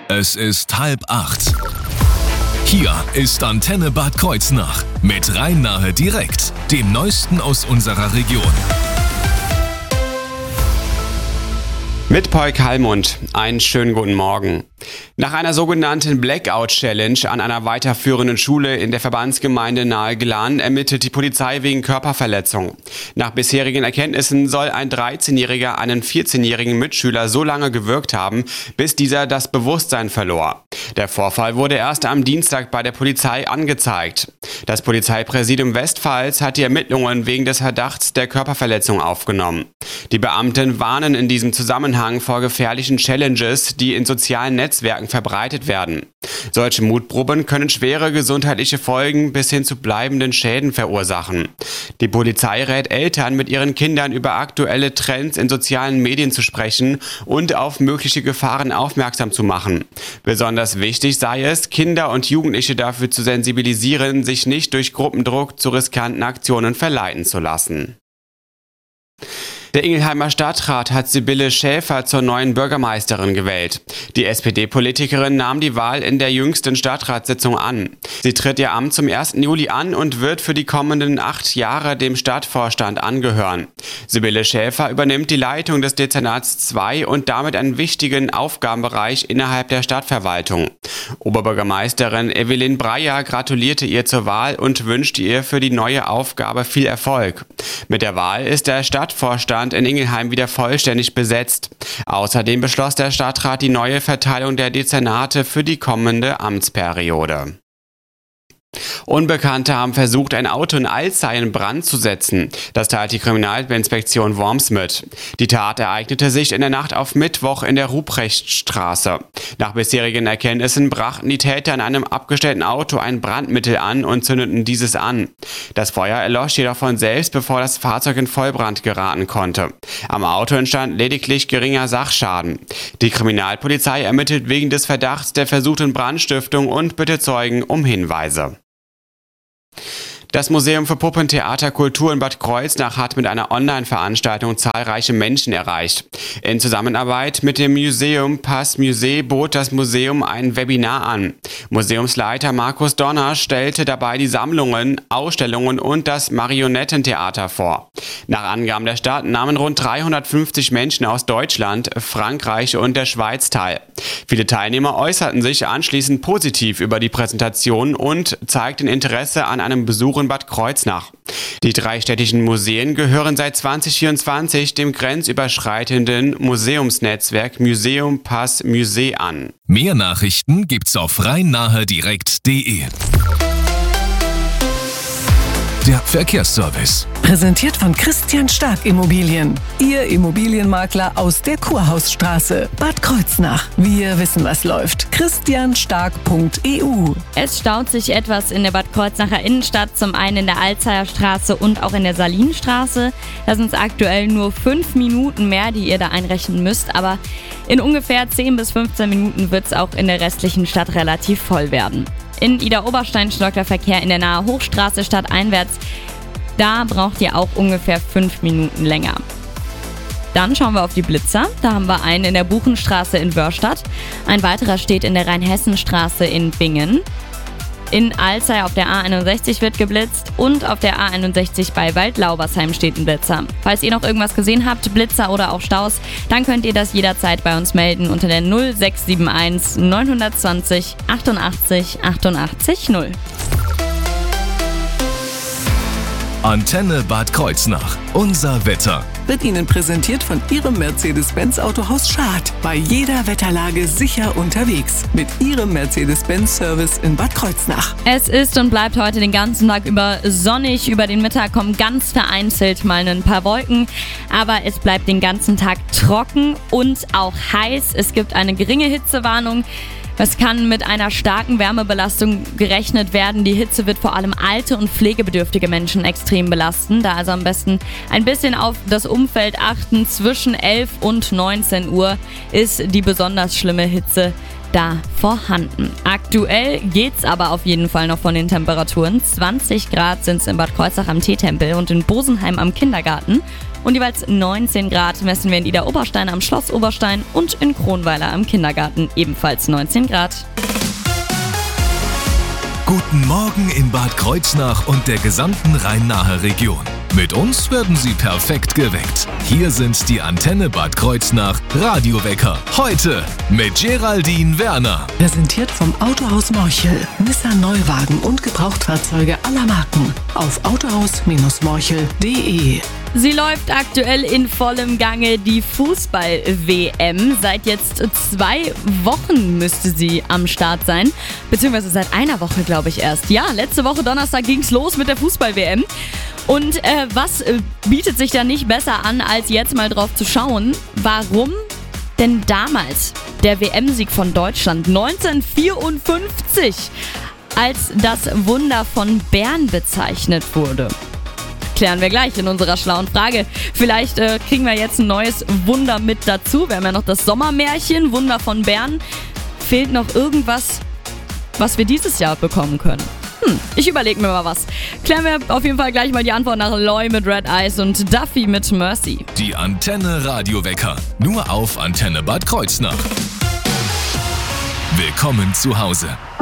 Es ist 7:30. Hier ist Antenne Bad Kreuznach mit Rhein-Nahe direkt, dem Neuesten aus unserer Region. Mit Paul Kallmund, einen schönen guten Morgen. Nach einer sogenannten Blackout-Challenge an einer weiterführenden Schule in der Verbandsgemeinde Nahe-Glan ermittelt die Polizei wegen Körperverletzung. Nach bisherigen Erkenntnissen soll ein 13-Jähriger einen 14-jährigen Mitschüler so lange gewürgt haben, bis dieser das Bewusstsein verlor. Der Vorfall wurde erst am Dienstag bei der Polizei angezeigt. Das Polizeipräsidium Westpfalz hat die Ermittlungen wegen des Verdachts der Körperverletzung aufgenommen. Die Beamten warnen in diesem Zusammenhang vor gefährlichen Challenges, die in sozialen Netzwerken verbreitet werden. Solche Mutproben können schwere gesundheitliche Folgen bis hin zu bleibenden Schäden verursachen. Die Polizei rät Eltern, mit ihren Kindern über aktuelle Trends in sozialen Medien zu sprechen und auf mögliche Gefahren aufmerksam zu machen. Besonders wichtig sei es, Kinder und Jugendliche dafür zu sensibilisieren, sich nicht durch Gruppendruck zu riskanten Aktionen verleiten zu lassen. Der Ingelheimer Stadtrat hat Sibylle Schäfer zur neuen Bürgermeisterin gewählt. Die SPD-Politikerin nahm die Wahl in der jüngsten Stadtratssitzung an. Sie tritt ihr Amt zum 1. Juli an und wird für die kommenden 8 Jahre dem Stadtvorstand angehören. Sibylle Schäfer übernimmt die Leitung des Dezernats 2 und damit einen wichtigen Aufgabenbereich innerhalb der Stadtverwaltung. Oberbürgermeisterin Evelyn Breyer gratulierte ihr zur Wahl und wünschte ihr für die neue Aufgabe viel Erfolg. Mit der Wahl ist der Stadtvorstand in Ingelheim wieder vollständig besetzt. Außerdem beschloss der Stadtrat die neue Verteilung der Dezernate für die kommende Amtsperiode. Unbekannte haben versucht, ein Auto in Alzey in Brand zu setzen. Das teilt die Kriminalinspektion Worms mit. Die Tat ereignete sich in der Nacht auf Mittwoch in der Ruprechtstraße. Nach bisherigen Erkenntnissen brachten die Täter in einem abgestellten Auto ein Brandmittel an und zündeten dieses an. Das Feuer erlosch jedoch von selbst, bevor das Fahrzeug in Vollbrand geraten konnte. Am Auto entstand lediglich geringer Sachschaden. Die Kriminalpolizei ermittelt wegen des Verdachts der versuchten Brandstiftung und bittet Zeugen um Hinweise. Das Museum für Puppentheater Kultur in Bad Kreuznach hat mit einer Online-Veranstaltung zahlreiche Menschen erreicht. In Zusammenarbeit mit dem Museum Pass Musée bot das Museum ein Webinar an. Museumsleiter Markus Donner stellte dabei die Sammlungen, Ausstellungen und das Marionettentheater vor. Nach Angaben der Stadt nahmen rund 350 Menschen aus Deutschland, Frankreich und der Schweiz teil. Viele Teilnehmer äußerten sich anschließend positiv über die Präsentation und zeigten Interesse an einem Besuch in Bad Kreuznach. Die 3 städtischen Museen gehören seit 2024 dem grenzüberschreitenden Museumsnetzwerk Museum Pass Musée an. Mehr Nachrichten gibt's auf rhein-nahe-direkt.de. Der Verkehrsservice. Präsentiert von Christian Stark Immobilien. Ihr Immobilienmakler aus der Kurhausstraße, Bad Kreuznach. Wir wissen, was läuft. christianstark.eu. Es staut sich etwas in der Bad Kreuznacher Innenstadt, zum einen in der Alzeyer Straße und auch in der Salinstraße. Da sind es aktuell nur 5 Minuten mehr, die ihr da einrechnen müsst, aber in ungefähr 10 bis 15 Minuten wird es auch in der restlichen Stadt relativ voll werden. In Idar-Oberstein stockt der Verkehr in der Nahe Hochstraße stadteinwärts. Da braucht ihr auch ungefähr 5 Minuten länger. Dann schauen wir auf die Blitzer. Da haben wir einen in der Buchenstraße in Wörstadt. Ein weiterer steht in der Rheinhessenstraße in Bingen. In Alzey auf der A61 wird geblitzt und auf der A61 bei Waldlaubersheim steht ein Blitzer. Falls ihr noch irgendwas gesehen habt, Blitzer oder auch Staus, dann könnt ihr das jederzeit bei uns melden unter der 0671 920 88 88 0. Antenne Bad Kreuznach. Unser Wetter. Wird Ihnen präsentiert von Ihrem Mercedes-Benz Autohaus Schad. Bei jeder Wetterlage sicher unterwegs. Mit Ihrem Mercedes-Benz-Service in Bad Kreuznach. Es ist und bleibt heute den ganzen Tag über sonnig. Über den Mittag kommen ganz vereinzelt mal ein paar Wolken. Aber es bleibt den ganzen Tag trocken und auch heiß. Es gibt eine geringe Hitzewarnung. Es kann mit einer starken Wärmebelastung gerechnet werden. Die Hitze wird vor allem alte und pflegebedürftige Menschen extrem belasten. Da also am besten ein bisschen auf das Umfeld achten. Zwischen 11 und 19 Uhr ist die besonders schlimme Hitze da vorhanden. Aktuell geht's aber auf jeden Fall noch von den Temperaturen. 20 Grad sind es in Bad Kreuznach am Teetempel und in Bosenheim am Kindergarten. Und jeweils 19 Grad messen wir in Idar-Oberstein am Schloss Oberstein und in Kronweiler am Kindergarten ebenfalls 19 Grad. Guten Morgen in Bad Kreuznach und der gesamten Rhein-Nahe Region. Mit uns werden Sie perfekt geweckt. Hier sind die Antenne Bad Kreuznach Radiowecker. Heute mit Geraldine Werner. Präsentiert vom Autohaus Morchel. Nissan Neuwagen und Gebrauchtfahrzeuge aller Marken. Auf autohaus-morchel.de. Sie läuft aktuell in vollem Gange, die Fußball-WM. Seit jetzt 2 Wochen müsste sie am Start sein. Beziehungsweise seit einer Woche, glaube ich, erst. Ja, letzte Woche Donnerstag ging es los mit der Fußball-WM. Und was bietet sich da nicht besser an, als jetzt mal drauf zu schauen, warum denn damals der WM-Sieg von Deutschland 1954 als das Wunder von Bern bezeichnet wurde. Klären wir gleich in unserer schlauen Frage. Vielleicht kriegen wir jetzt ein neues Wunder mit dazu. Wir haben ja noch das Sommermärchen, Wunder von Bern. Fehlt noch irgendwas, was wir dieses Jahr bekommen können? Ich überlege mir mal was. Klären wir auf jeden Fall gleich mal die Antwort nach Loy mit Red Eyes und Duffy mit Mercy. Die Antenne Radiowecker. Nur auf Antenne Bad Kreuznach. Willkommen zu Hause.